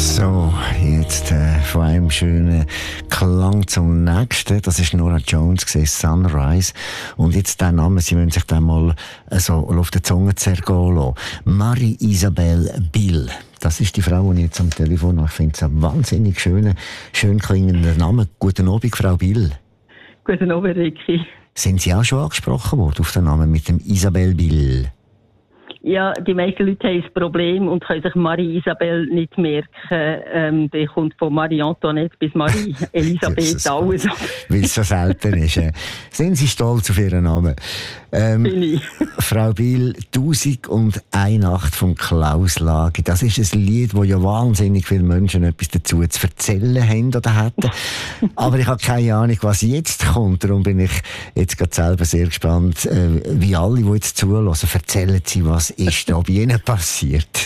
So, jetzt von einem schönen Klang zum nächsten. Das ist Norah Jones, Sunrise. Und jetzt der Name, Sie müssen sich den mal so auf der Zunge zergehen lassen. Marie-Isabelle Bill. Das ist die Frau, die ich jetzt am Telefon habe. Ich finde es einen wahnsinnig schön klingenden Namen. Guten Abend, Frau Bill. Guten Abend, Ricky. Sind Sie auch schon angesprochen worden auf den Namen mit dem Isabelle Bill? Ja, die meisten Leute haben ein Problem und können sich Marie-Isabelle nicht merken. Die kommt von Marie-Antoinette bis Marie-Elisabeth, alles. Weil es so selten ist. Sind Sie stolz auf Ihren Namen? Bin ich. Frau Bill, 1001 Nacht von Klaus Lage. Das ist ein Lied, wo ja wahnsinnig viele Menschen etwas dazu zu erzählen haben oder hätten. Aber ich habe keine Ahnung, was jetzt kommt. Darum bin ich jetzt gerade selber sehr gespannt, wie alle, die jetzt zuhören, erzählen Sie, was ist da bei Ihnen passiert?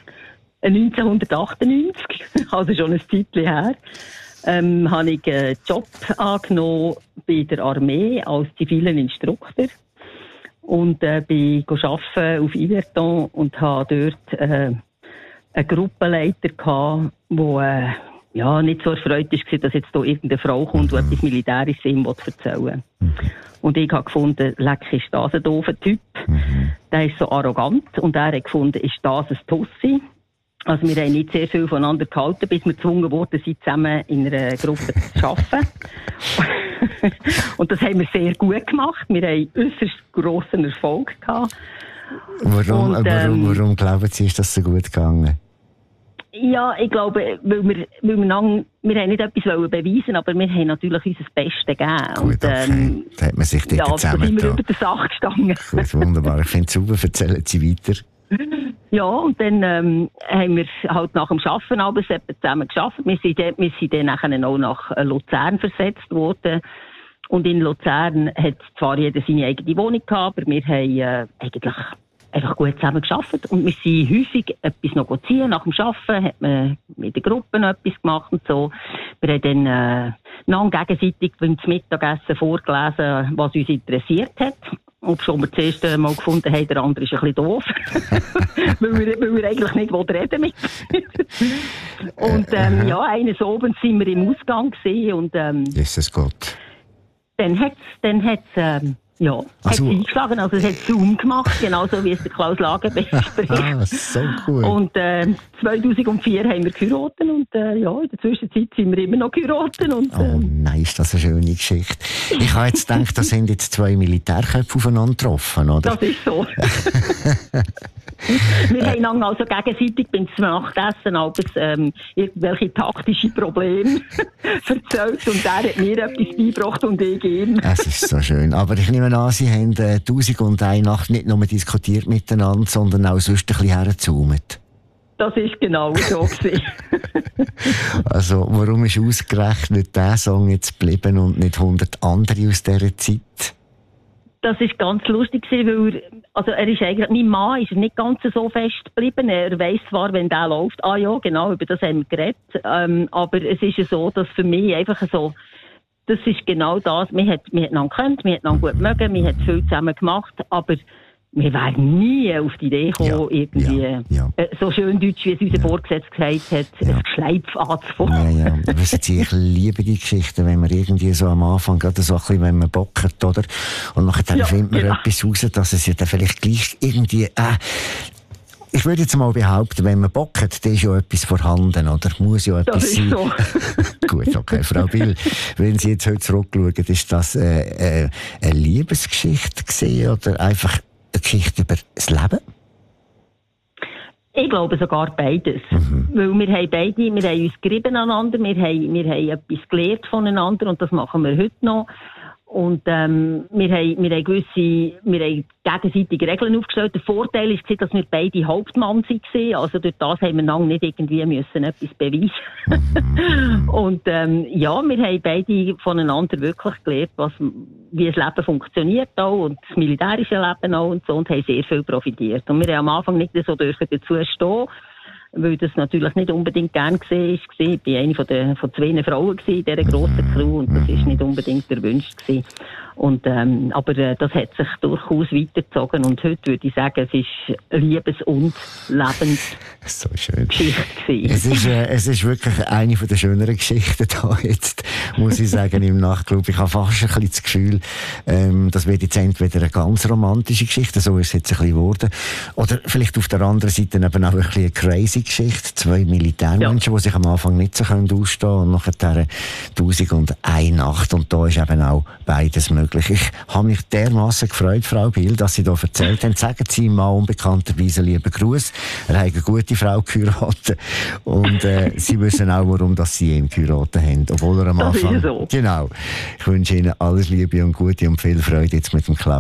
1998, also schon ein Zeitchen her, habe ich einen Job angenommen bei der Armee als zivilen Instruktor und bin arbeiten auf Yverton und habe dort einen Gruppenleiter gehabt, der nicht so erfreut war, dass jetzt hier irgendeine Frau kommt, die etwas Militärisches ihm erzählen will. Und ich habe gefunden, leck, ist das ein doofer Typ. Der ist so arrogant. Und er hat gefunden, ist das ein Tussi. Also wir haben nicht sehr viel voneinander gehalten, bis wir gezwungen wurden, sie zusammen in einer Gruppe zu arbeiten. Und das haben wir sehr gut gemacht. Wir haben äußerst grossen Erfolg gehabt. Warum glauben Sie, ist das so gut gegangen? Ja, ich glaube, weil wir haben nicht etwas beweisen, aber wir haben natürlich unser Bestes gegeben. Gut, okay. Da hat man sich dort zusammen. Da sind wir über die Sache gestanden. Gut, wunderbar. Ich finde es super. Erzählen Sie weiter. Ja, und dann haben wir halt nach dem Arbeiten abends zusammen gearbeitet. Wir sind dann nachher auch nach Luzern versetzt worden. Und in Luzern hat zwar jeder seine eigene Wohnung gehabt, aber wir haben eigentlich einfach gut zusammen gearbeitet. Und wir sind häufig etwas noch ziehen. Nach dem Arbeiten hat man mit der Gruppe noch etwas gemacht und so. Wir haben dann gegenseitig beim Mittagessen vorgelesen, was uns interessiert hat. Und schon wir zuerst mal gefunden haben, der andere ist ein bisschen doof. weil wir eigentlich nicht reden mit. Und eines Abends sind wir im Ausgang gewesen und Jesus Gott. Dann hat's eingeschlagen, also es hat Zoom gemacht, genauso wie es der Klaus Lage bespricht. Ah, so cool. Und 2004 haben wir geheiratet und in der Zwischenzeit sind wir immer noch geheiratet. Und, nein, ist das eine schöne Geschichte. Ich habe jetzt gedacht, da sind jetzt zwei Militärköpfe aufeinander getroffen, oder? Das ist so. Wir haben dann also gegenseitig beim Nachtessen irgendwelche taktische Probleme erzählt und er hat mir etwas beigebracht und ich ihm. Es ist so schön. Aber ich nehme an, Sie haben 1001 Nacht nicht nur diskutiert miteinander, sondern auch sonst ein bisschen hergezoomt. Das ist genau so gewesen. Also, warum ist ausgerechnet dieser Song jetzt geblieben und nicht 100 andere aus dieser Zeit? Das ist ganz lustig, weil er ist eigentlich, mein Mann ist nicht ganz so fest geblieben. Er weiss zwar, wenn der läuft, ja, genau, über das haben wir geredet. Aber es ist ja so, dass für mich einfach so, das ist genau das, wir hätten gekannt, wir hätten gut mögen, wir hätten viel zusammen gemacht, aber wir wären nie auf die Idee gekommen, so schön deutsch, wie es unser Vorgesetzter gesagt hat, ein Geschleif anzufangen. Ja. Wissen Sie, ich liebe die Geschichten, wenn man irgendwie so am Anfang, gerade so ein bisschen, wenn man bockert, oder? Und nachher findet man etwas raus, dass es ja dann vielleicht gleich irgendwie, ich würde jetzt mal behaupten, wenn man bockert, dann ist ja etwas vorhanden, oder? Muss ja etwas sein. So. Gut, okay, Frau Bill, wenn Sie jetzt heute zurückschauen, ist das eine Liebesgeschichte gewesen, oder einfach eine Geschichte über das Leben? Ich glaube sogar beides. Weil wir haben uns gerieben aneinander, wir haben etwas gelernt voneinander und das machen wir heute noch. Und wir haben gegenseitige Regeln aufgestellt. Der Vorteil war, dass wir beide Hauptmann waren. Also durch das haben wir lange nicht irgendwie müssen etwas beweisen. Und wir haben beide voneinander wirklich gelernt, wie das Leben funktioniert auch und das militärische Leben auch und so, und haben sehr viel profitiert. Und wir haben am Anfang nicht so dazu stehen. weil das natürlich nicht unbedingt gern gesehen ist. Ich war eine von 2 Frauen in dieser grossen Crew und das ist nicht unbedingt erwünscht gewesen. Und, aber das hat sich durchaus weitergezogen und heute würde ich sagen, es ist Liebes- und so schön. Lebensgeschichte. Es ist wirklich eine der schöneren Geschichten da jetzt, muss ich sagen, im Nachtclub. Ich habe fast ein bisschen das Gefühl, das wird jetzt entweder eine ganz romantische Geschichte, so ist es jetzt ein bisschen geworden, oder vielleicht auf der anderen Seite eben auch ein bisschen eine crazy Geschichte. 2 Militärmenschen, die sich am Anfang nicht so ausstehen können und nachher 1001 Nacht. Und da ist eben auch beides möglich. Ich habe mich dermassen gefreut, Frau Biel, dass Sie da erzählt haben. Sagen Sie ihm mal unbekannterweise lieben Gruß. Er hat eine gute Frau geheiratet. Und Sie wissen auch, warum dass Sie ihn geheiratet haben. Obwohl er am Anfang... So. Genau. Ich wünsche Ihnen alles Liebe und Gute und viel Freude jetzt mit dem Klaus.